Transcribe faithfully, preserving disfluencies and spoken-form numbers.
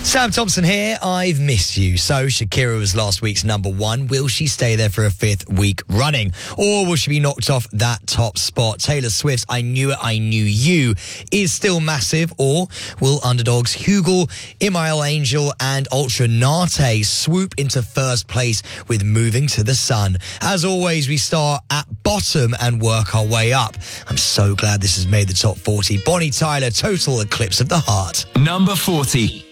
Sam Thompson here. I've missed you. So Shakira was last week's number one. Will she stay there for a fifth week running? Or will she be knocked off that top spot? Taylor Swift's I Knew It, I Knew You is still massive. Or will underdogs Hugel, Imael Angel and Ultra Nate swoop into first place with Moving to the Sun? As always, we start at bottom and work our way up. I'm so glad this has made the top forty. Bonnie Tyler, Total Eclipse of the Heart. Number forty.